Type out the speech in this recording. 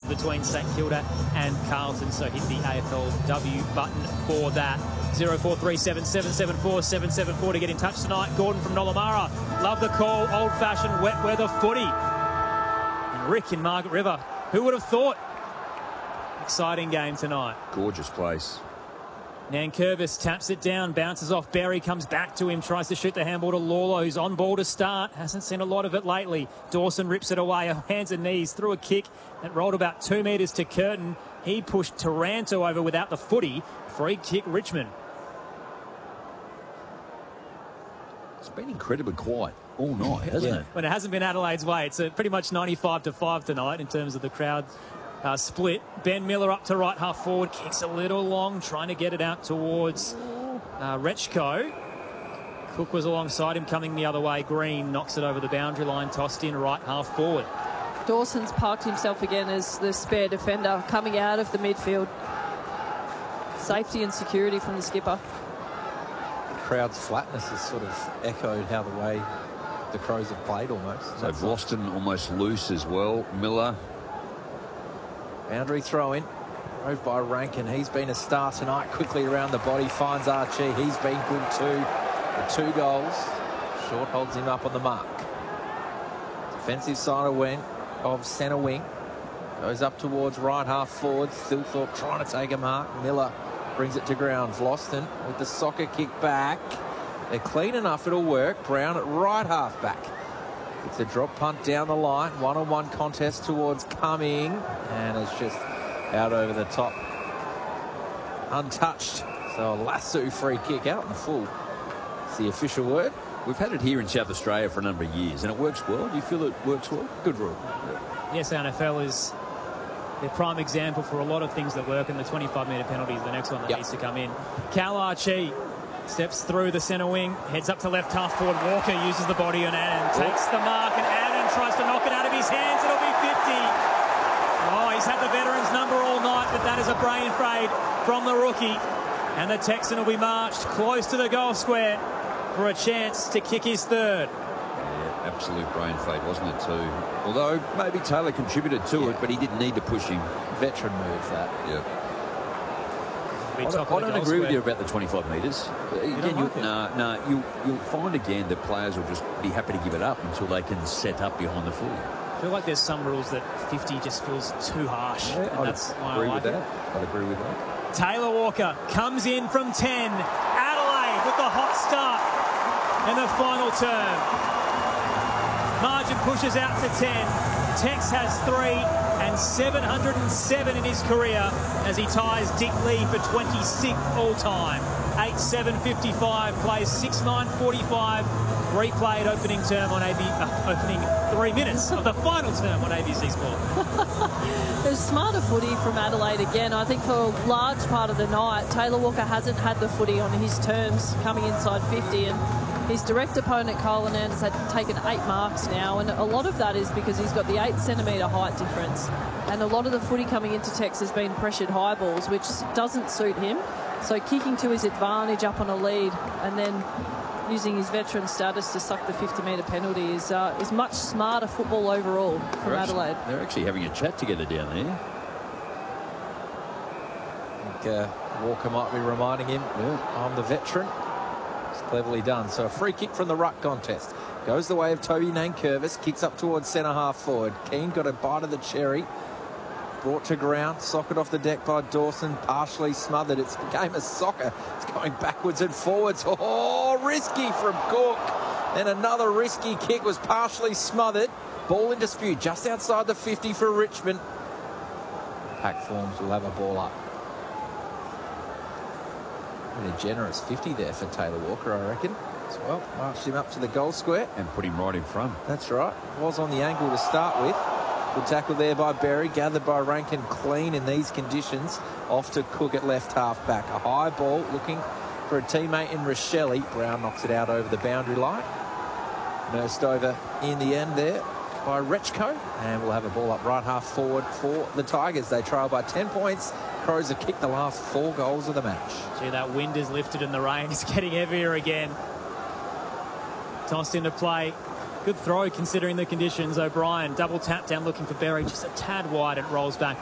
between St Kilda and Carlton. So hit the AFLW button for that. 0437 774 774 to get in touch tonight. Gordon from Nollamara. Love the call. Old-fashioned wet weather footy. And Rick in Margaret River. Who would have thought? Exciting game tonight. Gorgeous place. Nankervis taps it down, bounces off Berry, comes back to him, tries to shoot the handball to Lawler, who's on ball to start. Hasn't seen a lot of it lately. Dawson rips it away, hands and knees, through a kick that rolled about 2 metres to Curtin. He pushed Taranto over without the footy. Free kick, Richmond. It's been incredibly quiet all night, hasn't it? When it hasn't been Adelaide's way, it's pretty much 95-5 tonight in terms of the crowd split. Ben Miller up to right half forward, kicks a little long, trying to get it out towards Rechko. Cook was alongside him, coming the other way. Green knocks it over the boundary line, tossed in right half forward. Dawson's parked himself again as the spare defender coming out of the midfield. Safety and security from the skipper. Crowd's flatness has sort of echoed how the way the Crows have played almost. So Boston almost loose as well. Miller. Boundary throw in. Drove by Rankin. He's been a star tonight. Quickly around the body. Finds Archie. He's been good too. The 2 goals. Short holds him up on the mark. Defensive side of centre wing. Goes up towards right half forward. Thilthorpe trying to take a mark. Miller brings it to ground. Vlosten with the soccer kick back. They're clean enough, it'll work. Brown at right half back. It's a drop punt down the line. One-on-one contest towards Cumming. And it's just out over the top. Untouched. So a lasso free kick out in the full. It's the official word. We've had it here in South Australia for a number of years, and it works well. Do you feel it works well? Good rule. Yes, NFL is the prime example for a lot of things that work, and the 25-metre penalty is the next one that needs to come in. Cal Archie steps through the centre wing, heads up to left half forward. Walker uses the body on Annan, takes the mark, and Annan tries to knock it out of his hands. It'll be 50. Oh, he's had the veterans number all night, but that is a brain fade from the rookie. And the Texan will be marched close to the goal square for a chance to kick his third. Yeah, absolute brain fade, wasn't it, too? Although maybe Taylor contributed to it, but he didn't need to push him. Veteran move, that. Yeah. I don't agree with you about the 25 metres. Again, you'll find again that players will just be happy to give it up until they can set up behind the footy. I feel like there's some rules that 50 just feels too harsh. Yeah, and that's why I like it. I'd agree with that. Taylor Walker comes in from 10. Adelaide with the hot start in the final term. Margin pushes out to 10. Tex has 3 and 707 in his career as he ties Dick Lee for 26th all-time. 8-7-55, plays 6-9-45. Replayed opening term on opening 3 minutes of the final term on ABC Sport. There's smarter footy from Adelaide again. I think for a large part of the night, Taylor Walker hasn't had the footy on his terms coming inside 50, and his direct opponent, Kyle Hernandez, had taken 8 marks now, and a lot of that is because he's got the 8-centimetre height difference, and a lot of the footy coming into Tex has been pressured high balls, which doesn't suit him. So kicking to his advantage up on a lead and then using his veteran status to suck the 50-metre penalty is much smarter football overall from Adelaide. They're actually having a chat together down there. I think Walker might be reminding him, I'm the veteran. It's cleverly done. So a free kick from the ruck contest. Goes the way of Toby Nankervis. Kicks up towards centre half forward. Keane got a bite of the cherry. Brought to ground, socket off the deck by Dawson, partially smothered. It's a game of soccer. It's going backwards and forwards. Oh, risky from Cook. Then another risky kick was partially smothered. Ball in dispute just outside the 50 for Richmond. Pack forms will have a ball up. Really generous 50 there for Taylor Walker, I reckon. As well, marched him up to the goal square. And put him right in front. That's right. Was on the angle to start with. Good tackle there by Berry, gathered by Rankin, clean in these conditions. Off to Cook at left half back. A high ball looking for a teammate in Rochelle. Brown knocks it out over the boundary line. Nursed over in the end there by Rechko. And we'll have a ball up right half forward for the Tigers. They trail by 10 points. Crows have kicked the last 4 goals of the match. Gee, that wind is lifted and the rain is getting heavier again. Tossed into play. Good throw considering the conditions. O'Brien double tap down looking for Berry, just a tad wide. It rolls back